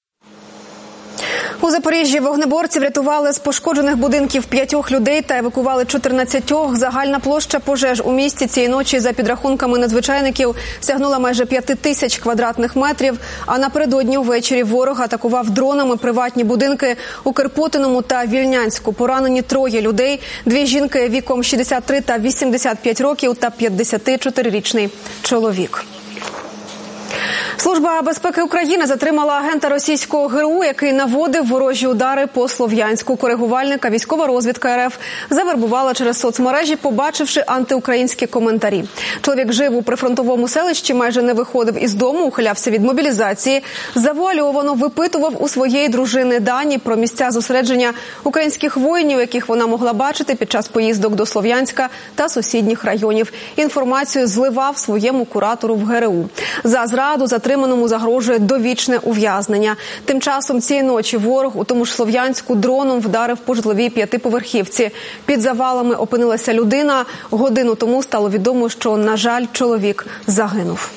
У Запоріжжі вогнеборці врятували з пошкоджених будинків п'ятьох людей та евакували чотирнадцятьох. Загальна площа пожеж у місті цієї ночі, за підрахунками надзвичайників, сягнула майже п'яти тисяч квадратних метрів. А напередодні ввечері ворог атакував дронами приватні будинки у Кирпотиному та Вільнянську. Поранені троє людей, дві жінки віком шістдесят три та вісімдесят п'ять років та п'ятдесятичотирирічний чоловік. Служба безпеки України затримала агента російського ГРУ, який наводив ворожі удари по Слов'янську. Коригувальника військова розвідка РФ завербувала через соцмережі, побачивши антиукраїнські коментарі. Чоловік жив у прифронтовому селищі, майже не виходив із дому, ухилявся від мобілізації, завуальовано випитував у своєї дружини дані про місця зосередження українських воїнів, яких вона могла бачити під час поїздок до Слов'янська та сусідніх районів. Інформацію зливав своєму куратору в ГРУ. За зраду затриманому загрожує довічне ув'язнення. Тим часом цієї ночі ворог у тому ж Слов'янську дроном вдарив по житловій п'ятиповерхівці. Під завалами опинилася людина. Годину тому стало відомо, що, на жаль, чоловік загинув.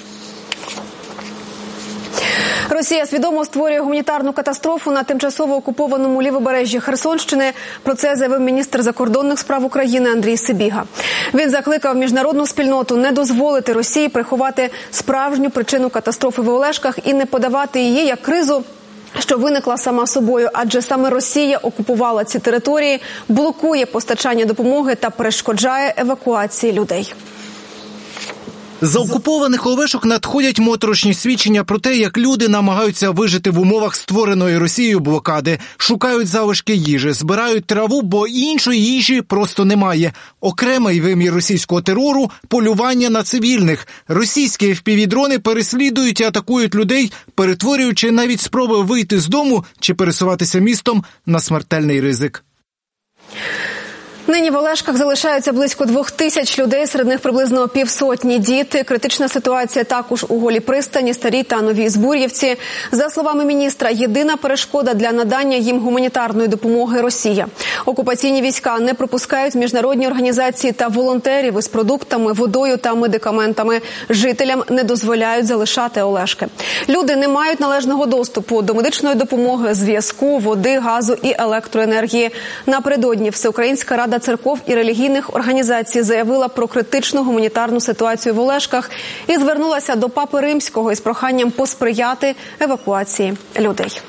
Росія свідомо створює гуманітарну катастрофу на тимчасово окупованому лівобережжі Херсонщини. Про це заявив міністр закордонних справ України Андрій Сибіга. Він закликав міжнародну спільноту не дозволити Росії приховати справжню причину катастрофи в Олешках і не подавати її як кризу, що виникла сама собою, адже саме Росія окупувала ці території, блокує постачання допомоги та перешкоджає евакуації людей. З окупованих Олешок надходять моторошні свідчення про те, як люди намагаються вижити в умовах створеної Росією блокади. Шукають залишки їжі, збирають траву, бо іншої їжі просто немає. Окремий вимір російського терору – полювання на цивільних. Російські еф пі ві-дрони переслідують і атакують людей, перетворюючи навіть спроби вийти з дому чи пересуватися містом на смертельний ризик. Нині в Олешках залишаються близько двох тисяч людей, серед них приблизно півсотні діти. Критична ситуація також у Голій пристані, Старій та Новій Збур'ївці. За словами міністра, єдина перешкода для надання їм гуманітарної допомоги – Росія. Окупаційні війська не пропускають міжнародні організації та волонтерів із продуктами, водою та медикаментами. Жителям не дозволяють залишати Олешки. Люди не мають належного доступу до медичної допомоги, зв'язку, води, газу і електроенергії. Напередодні Всеукраїнська рада церков і релігійних організацій заявила про критичну гуманітарну ситуацію в Олешках і звернулася до Папи Римського із проханням посприяти евакуації людей.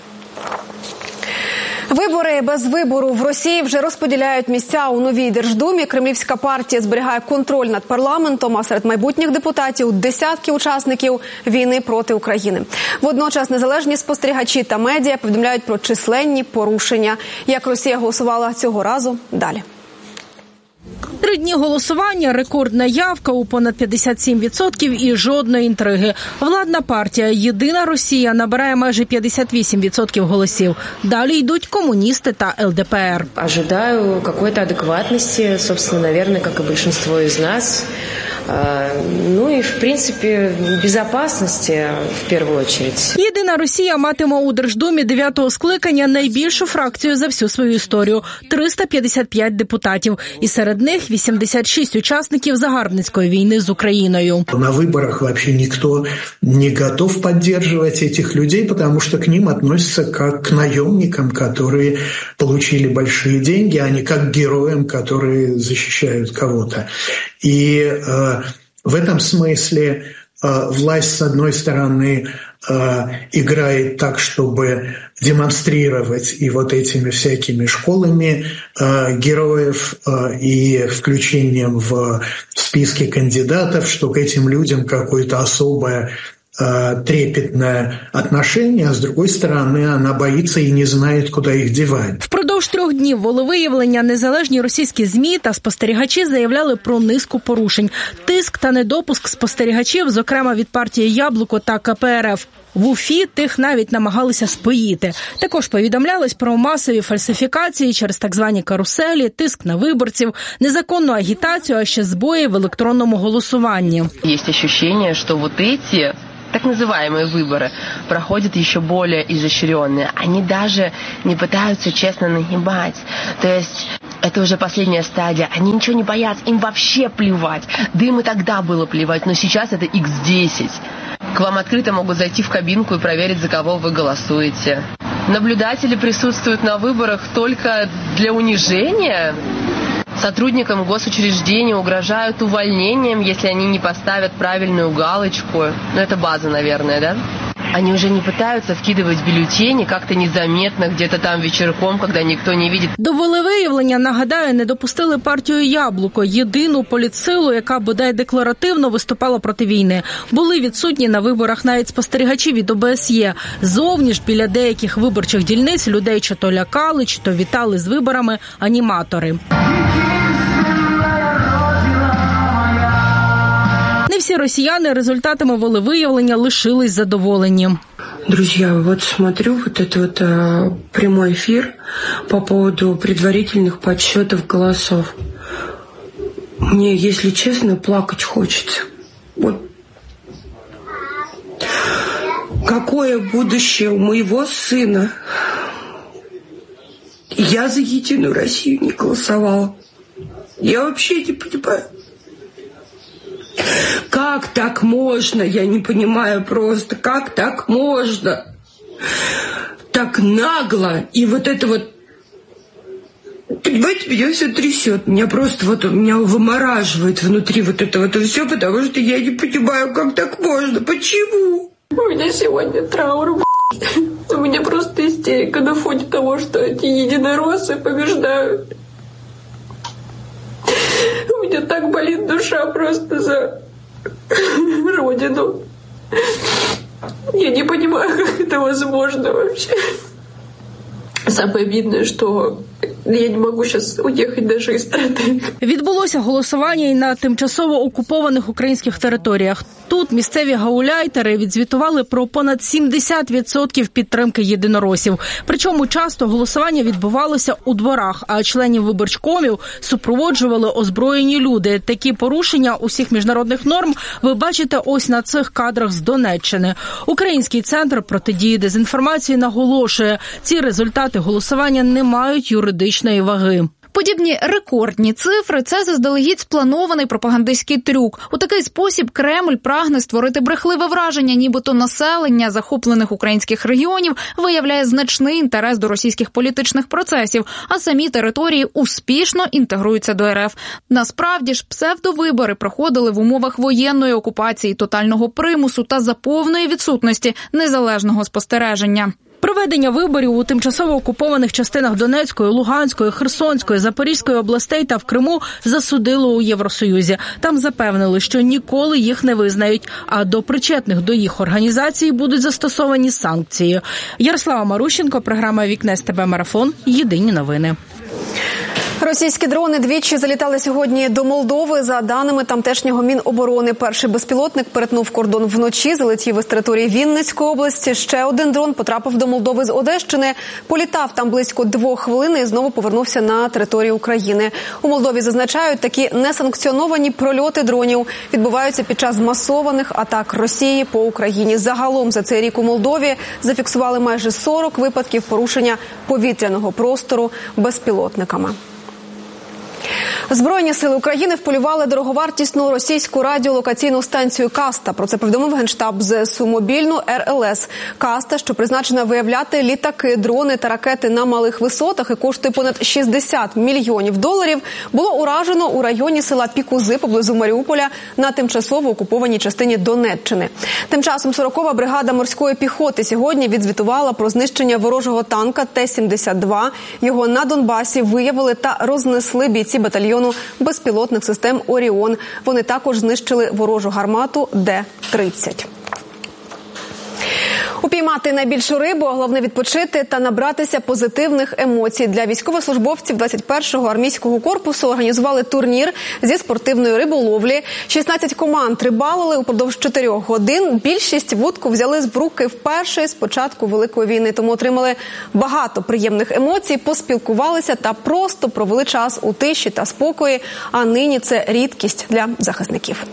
Вибори без вибору в Росії вже розподіляють місця у новій Держдумі. Кремлівська партія зберігає контроль над парламентом, а серед майбутніх депутатів – десятки учасників війни проти України. Водночас незалежні спостерігачі та медіа повідомляють про численні порушення. Як Росія голосувала цього разу – далі. Три дні голосування, рекордна явка у понад п'ятдесят сім відсотків і жодної інтриги. Владна партія «Єдина Росія» набирає майже п'ятдесят вісім відсотків голосів. Далі йдуть комуністи та ел де пе ер. Ожидаю какой-то адекватности, собственно, наверное, как и большинство из нас. Ну і, в принципі, безпечності, в першу чергу. «Єдина Росія» матиме у Держдумі дев'ятого скликання найбільшу фракцію за всю свою історію – триста п'ятдесят п'ять депутатів. І серед них вісімдесят шість учасників загарбницької війни з Україною. На виборах взагалі ніхто не готов підтримувати цих людей, тому що к ним відносяться як к найомникам, які отримали великі гроші, а не як к героям, які захищають кого-то. И э, в этом смысле э, власть, с одной стороны, э, играет так, чтобы демонстрировать и вот этими всякими школами э, героев э, и включением в списки кандидатов, что к этим людям какое-то особое трепетное отношение, а с другой стороны, она боится и не знает, куда их девать. Впродовж трьох днів волевиявлення незалежні російські ЗМІ та спостерігачі заявляли про низку порушень. Тиск та недопуск спостерігачів, зокрема від партії «Яблуко» та ка пе ер еф. В Уфі тих навіть намагалися споїти. Також повідомлялось про масові фальсифікації через так звані каруселі, тиск на виборців, незаконну агітацію, а ще збої в електронному голосуванні. Є відчуття, що вот эти так называемые выборы проходят еще более изощренные. Они даже не пытаются честно нагибать. То есть это уже последняя стадия. Они ничего не боятся, им вообще плевать. Да им и тогда было плевать, но сейчас это икс десять. К вам открыто могут зайти в кабинку и проверить, за кого вы голосуете. Наблюдатели присутствуют на выборах только для унижения. Сотрудникам госучреждений угрожают увольнением, если они не поставят правильную галочку. Ну, это база, наверное, да? Они уже не пытаются вкидывать бюллетени как-то незаметно, где-то там вечерком, когда никто не видит. До волевиявлення, нагадаю, не допустили партію «Яблуко», єдину політсилу, яка бодай декларативно виступала проти війни. Були відсутні на виборах навіть спостерігачі від о бе ес є. Зовні ж біля деяких виборчих дільниць людей чи то лякали, чи то вітали з виборами аніматори. Не всі росіяни результатами волевиявлення лишились задоволені. Друзья, вот смотрю вот этот вот а, прямой эфир по поводу предварительных подсчетов голосов. Мне, если честно, плакать хочется. Вот. Какое будущее у моего сына? Я за Единую Россию не голосовала. Я вообще не понимаю. Как так можно? Я не понимаю просто, как так можно? Так нагло. И вот это вот, понимаете, меня все трясет. Меня просто вот, меня вымораживает внутри вот это вот все, потому что я не понимаю, как так можно, почему? У меня сегодня траур, у меня просто истерика на фоне того, что эти единороссы побеждают. У меня так болит душа просто за родину. Я не понимаю, как это возможно вообще. Самое обидное, что я не можу зараз уїхати навіть із страни. Відбулося голосування і на тимчасово окупованих українських територіях. Тут місцеві гауляйтери відзвітували про понад сімдесят відсотків підтримки єдиноросів. Причому часто голосування відбувалося у дворах, а членів виборчкомів супроводжували озброєні люди. Такі порушення усіх міжнародних норм ви бачите ось на цих кадрах з Донеччини. Український центр протидії дезінформації наголошує, ці результати голосування не мають юридичної ваги. Подібні рекордні цифри – це заздалегідь спланований пропагандистський трюк. У такий спосіб Кремль прагне створити брехливе враження, нібито населення захоплених українських регіонів виявляє значний інтерес до російських політичних процесів, а самі території успішно інтегруються до ер еф. Насправді ж, псевдовибори проходили в умовах воєнної окупації, тотального примусу та за повної відсутності незалежного спостереження. Проведення виборів у тимчасово окупованих частинах Донецької, Луганської, Херсонської, Запорізької областей та в Криму засудили у Євросоюзі. Там запевнили, що ніколи їх не визнають, а до причетних до їх організацій будуть застосовані санкції. Ярослава Марущенко, програма «Вікне ес те бе Марафон». Єдині новини. Російські дрони двічі залітали сьогодні до Молдови. За даними тамтешнього Міноборони, перший безпілотник перетнув кордон вночі, залетів із території Вінницької області. Ще один дрон потрапив до Молдови з Одещини, політав там близько двох хвилин і знову повернувся на територію України. У Молдові зазначають, такі несанкціоновані прольоти дронів відбуваються під час масованих атак Росії по Україні. Загалом за цей рік у Молдові зафіксували майже сорок випадків порушення повітряного простору безпілотниками. Збройні сили України вполювали дороговартісну російську радіолокаційну станцію «Каста». Про це повідомив Генштаб зе ес у мобільну ер ел ес. «Каста», що призначена виявляти літаки, дрони та ракети на малих висотах і коштує понад шістдесят мільйонів доларів, було уражено у районі села Пікузи поблизу Маріуполя на тимчасово окупованій частині Донеччини. Тим часом сорокова бригада морської піхоти сьогодні відзвітувала про знищення ворожого танка Т сімдесят два. Його на Донбасі виявили та рознесли бійці батальйону безпілотних систем «Оріон». Вони також знищили ворожу гармату Д тридцять. Упіймати найбільшу рибу, а головне відпочити та набратися позитивних емоцій. Для військовослужбовців двадцять першого армійського корпусу організували турнір зі спортивної риболовлі. шістнадцять команд рибалили упродовж чотирьох годин. Більшість вудку взяли з руки вперше з початку Великої війни, тому отримали багато приємних емоцій, поспілкувалися та просто провели час у тиші та спокої, а нині це рідкість для захисників.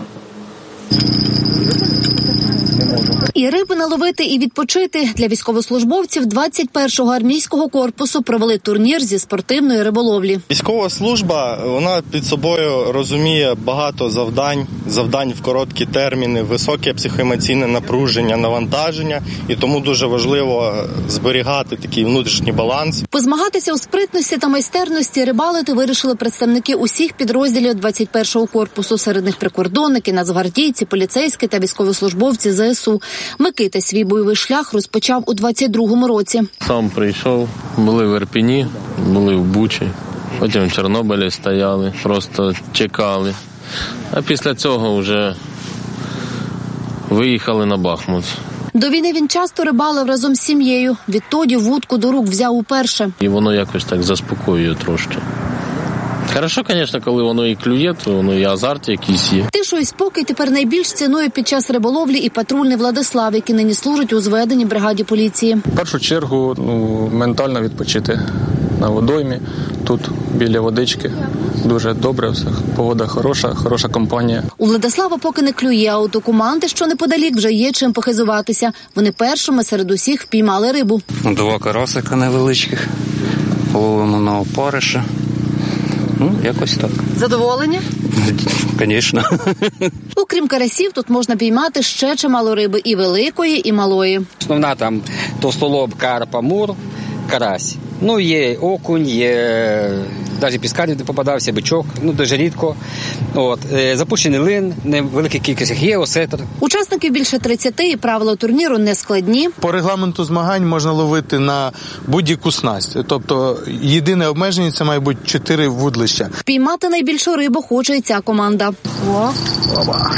І риби наловити, і відпочити. Для військовослужбовців двадцять першого армійського корпусу провели турнір зі спортивної риболовлі. Військова служба, вона під собою розуміє багато завдань, завдань в короткі терміни, високе психоемоційне напруження, навантаження, і тому дуже важливо зберігати такий внутрішній баланс. Позмагатися у спритності та майстерності рибалити вирішили представники усіх підрозділів двадцять першого корпусу. Серед них прикордонники, нацгвардійці, поліцейські та військовослужбовці зе ес у. Микита свій бойовий шлях розпочав у двадцять другому році. Сам прийшов, були в Ірпені, були в Бучі, потім в Чорнобилі стояли, просто чекали. А після цього вже виїхали на Бахмут. До війни він часто рибалив разом з сім'єю. Відтоді вудку до рук взяв уперше. І воно якось так заспокоює трошки. Хорошо, звісно, коли воно і клює, то воно і азарт якийсь є. Тишу і спокій тепер найбільш цінує під час риболовлі і патрульний Владислав, який нині служить у зведеній бригаді поліції. В першу чергу ну, ментально відпочити на водоймі, тут біля водички. Дуже добре все, погода хороша, хороша компанія. У Владислава поки не клює, а от у команди, що неподалік, вже є чим похизуватися. Вони першими серед усіх впіймали рибу. Два карасика невеличких, ловимо на опариша. Ну, якось так. Задоволені? Звісно. Окрім карасів, тут можна піймати ще чимало риби і великої, і малої. Основна там товстолоб, карп, амур, карась. Ну, є окунь, є навіть піскарів не попадався, бичок, ну, дуже рідко. От. Запущений лин, невелика кількість є, осетр. Учасників більше тридцяти, і правила турніру не складні. По регламенту змагань можна ловити на будь-яку снасть. Тобто єдине обмеження – це має бути чотири вудлища. Впіймати найбільшу рибу хоче і ця команда. О. Оба.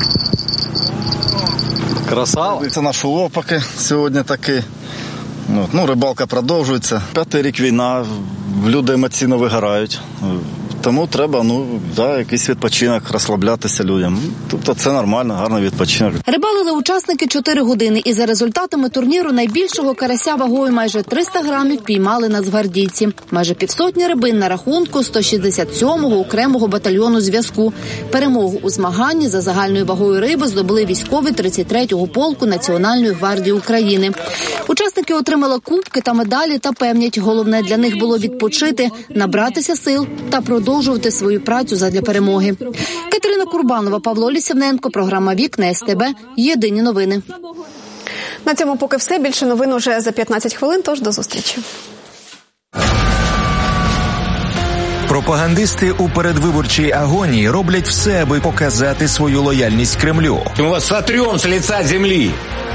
Красава. Це наш улов поки сьогодні такий. Ну, рибалка продовжується. П'ятий рік війна, люди емоційно вигорають. Тому треба, ну, да, якийсь відпочинок, розслаблятися людям. Тобто це нормально, гарний відпочинок. Рибалили учасники чотири години, і за результатами турніру найбільшого карася вагою майже триста грамів піймали нацгвардійці. Майже півсотні рибин на рахунку сто шістдесят сьомого окремого батальйону зв'язку. Перемогу у змаганні за загальною вагою риби здобули військові тридцять третього полку Національної гвардії України. Учасники отримали кубки та медалі та певнять, головне для них було відпочити, набратися сил та продовжувати свою працю задля перемоги. Катерина Курбанова, Павло Лісівненко, програма «Вікна ес те бе». Єдині новини. На цьому поки все. Більше новин уже за п'ятнадцять хвилин, тож до зустрічі. Пропагандисти у передвиборчій агонії роблять все, аби показати свою лояльність Кремлю. Ми вас сотрем з лица землі.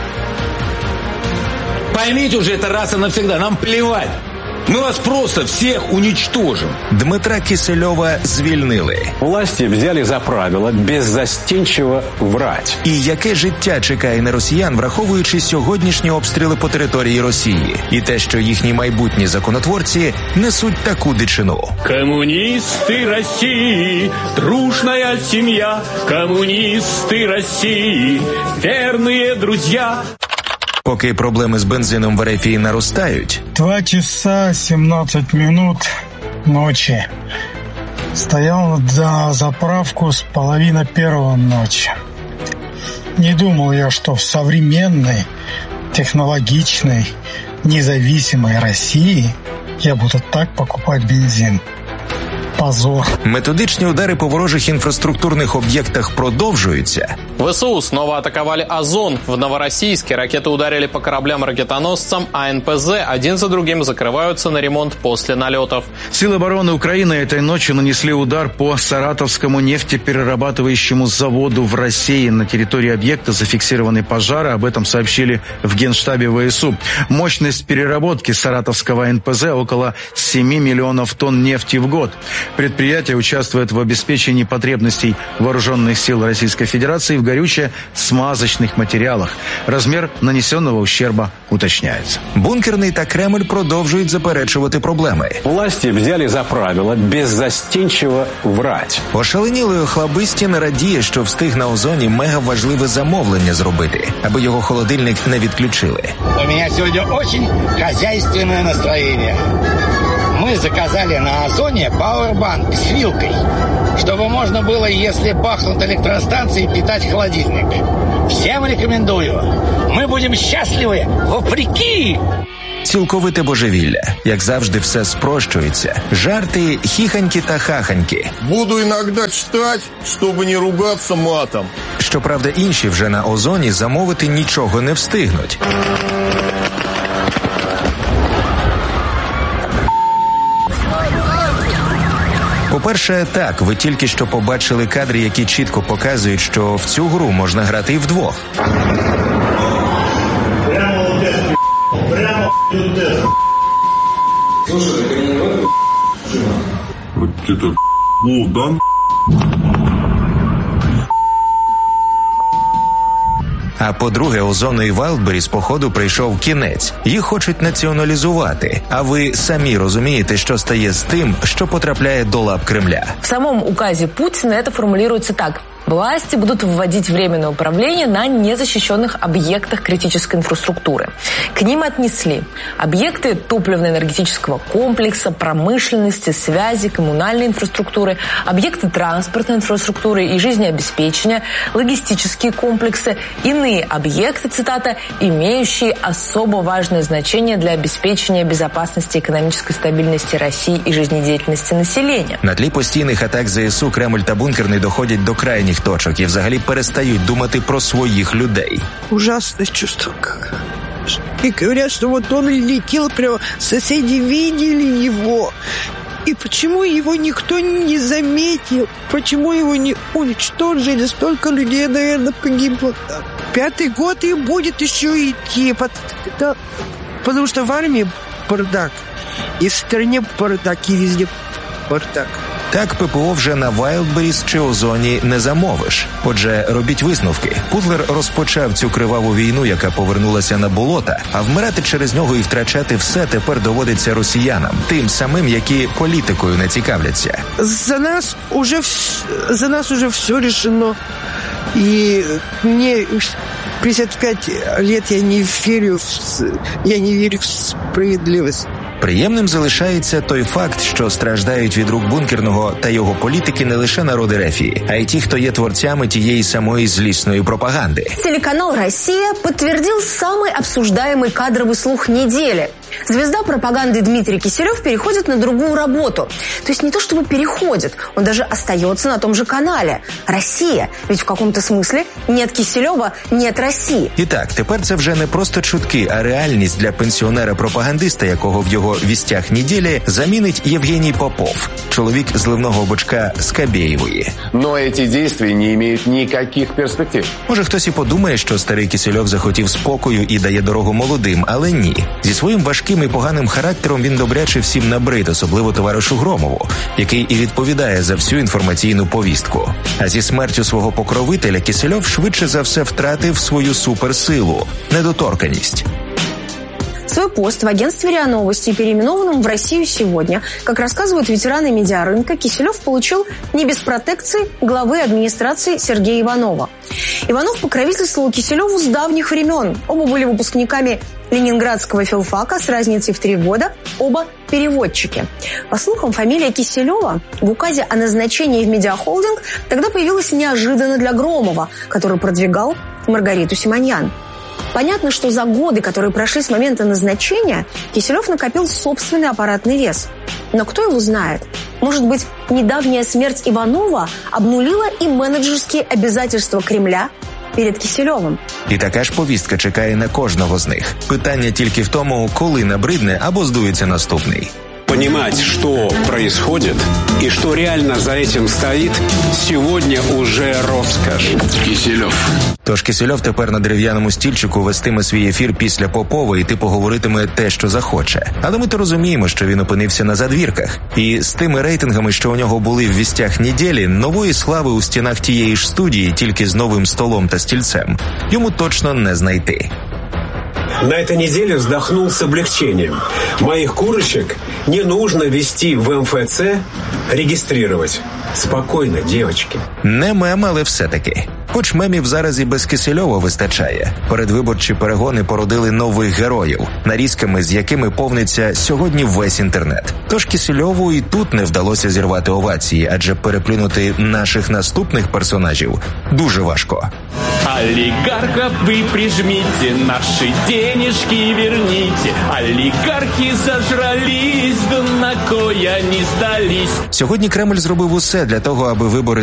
Поймите уже это раз и навсегда, нам плевать. Мы вас просто всех уничтожим. Дмитра Кисельова звільнили. Власті взяли за правило беззастенчиво врать. І яке життя чекає на росіян, враховуючи сьогоднішні обстріли по території Росії? І те, що їхні майбутні законотворці несуть таку дичину. Комуністи Росії, дружная сім'я, комуністи Росії, вірні друзі. Поки проблеми з бензином в РФ наростають. Два часа сімнадцять минут ночи. Стоял за заправку с половины первого ночи. Не думал я, что в современной, технологичной, независимой России я буду так покупать бензин. Позор. Методичні удари по ворожих інфраструктурних об'єктах продовжуються. ВСУ снова атаковали Озон. В Новороссийске ракеты ударили по кораблям-ракетоносцам, а эн пэ зэ один за другим закрываются на ремонт после налетов. Силы обороны Украины этой ночью нанесли удар по Саратовскому нефтеперерабатывающему заводу в России. На территории объекта зафиксированы пожары. Об этом сообщили в Генштабе ВСУ. Мощность переработки Саратовского эн пэ зэ около семи миллионов тонн нефти в год. Предприятие участвует в обеспечении потребностей вооруженных сил Российской Федерации в горючее в смазочных материалах. Размер нанесенного ущерба уточняется. Бункерний та Кремль продовжують заперечувати проблеми. Власти взяли за правило беззастенчиво врать. Ошаленілий охлабисті не радіє, що встиг на Озоні мега важливе замовлення зробити, аби його холодильник не відключили. У меня сегодня очень хозяйственное настроение. Мы заказали на Озоне пауэрбанк с вилкой, чтобы можно было, если бахнут электростанции, питать холодильник. Всем рекомендую. Мы будем счастливы вопреки. Цілковите божевілля. Як завжди, все спрощується. Жарти, хіханьки та хаханьки. Буду иногда читать, чтобы не ругаться матом. Щоправда, інші вже на Озоні замовити нічого не встигнуть. По-перше, так, ви тільки що побачили кадри, які чітко показують, що в цю гру можна грати і вдвох. Прямо вот Прямо Слушай, ты не в Вот это О, да? А по-друге, Озону і Вайлдберріс, походу, прийшов кінець. Їх хочуть націоналізувати. А ви самі розумієте, що стає з тим, що потрапляє до лап Кремля. В самом указе Путина это формулируется так. Власти будут вводить временное управление на незащищенных объектах критической инфраструктуры. К ним отнесли объекты топливно-энергетического комплекса, промышленности, связи, коммунальной инфраструктуры, объекты транспортной инфраструктуры и жизнеобеспечения, логистические комплексы, иные объекты, цитата, имеющие особо важное значение для обеспечения безопасности и экономической стабильности России и жизнедеятельности населения. На тлі постійних атак ЗСУ Кремль та Бункерний доходять до крайніх точок і взагалі перестають думати про своїх людей. Ужасное чувство как. И говорят, что вот он летел прямо, соседи видели его. И почему его никто не заметил? Почему его не уничтожили? Столько людей, наверное, погибло. Пятый год и будет еще идти. Потому что в армии бардак. И в стране бардак, и везде бардак. Так ППО вже на Вайлдберріс чи Озоні не замовиш. Отже, робіть висновки. Путлер розпочав цю криваву війну, яка повернулася на болота, а вмирати через нього і втрачати все тепер доводиться росіянам, тим самим, які політикою не цікавляться. За нас уже, за нас уже все решено. И мне пятьдесят пять лет я не верю, я не верю в справедливость. Приємним залишається той факт, що страждають від рук Бункерного та його політики не лише народи Рефії, а й ті, хто є творцями тієї самої злісної пропаганди. Телеканал «Россия» подтвердил самый обсуждаемый кадровый слух недели. Звезда пропаганды Дмитрий Киселев переходит на другую работу. То есть не то чтобы переходит, он даже остается на том же канале. «Россия». Ведь в каком-то смысле нет Киселева, нет России. І так, тепер це вже не просто чутки, а реальність для пенсіонера-пропагандиста, якого в його «Вістях неділі» замінить Євгеній Попов, чоловік зливного бочка Скабєєвої. Но ці дії не мають ніяких перспектив. Може, хтось і подумає, що старий Кисельов захотів спокою і дає дорогу молодим, але ні. Зі своїм важким і поганим характером він добряче всім набрид, особливо товаришу Громову, який і відповідає за всю інформаційну повістку. А зі смертю свого покровителя Кисельов швидше за все втратив свою суперсилу – недоторканність. Свой пост в агентстве РИА Новости, переименованном в «Россию сегодня», как рассказывают ветераны медиарынка, Киселев получил не без протекции главы администрации Сергея Иванова. Иванов покровительствовал Киселеву с давних времен. Оба были выпускниками Ленинградского филфака с разницей в три года, оба переводчики. По слухам, фамилия Киселева в указе о назначении в медиахолдинг тогда появилась неожиданно для Громова, который продвигал Маргариту Симоньян. Понятно, что за годы, которые прошли с момента назначения, Киселев накопил собственный аппаратный вес. Но кто его знает? Может быть, недавняя смерть Иванова обнулила и менеджерские обязательства Кремля перед Киселевым. І така ж повістка чекає на кожного з них. Питання тільки в тому, коли набридне або здується наступний. понимать, что происходит и что реально за этим стоит, сегодня уже роскошь. Кисельов. Тож Кисельов тепер на дерев'яному стільчику вестиме свій ефір після Попова і типу говоритиме те, що захоче. Але ми то розуміємо, що він опинився на задвірках. І з тими рейтингами, що у нього були в вістях неділі, нової слави у стінах тієї ж студії, тільки з новим столом та стільцем, йому точно не знайти. На этой неделе вздохнул с облегчением. Моих курочек не нужно вести в эм эф це, регистрировать. Спокойно, девочки. Не мем, але все-таки. Хоч мемів зараз і без Кисельова вистачає. Передвиборчі перегони породили нових героїв, нарізками з якими повниться сьогодні весь інтернет. Тож Кисельову і тут не вдалося зірвати овації, адже переплюнути наших наступних персонажів дуже важко. Олигархов вы прижмите, наши денежки верните. Олигархи зажрались, да на кой они сдались. Сьогодні Кремль зробив усе для того, аби вибори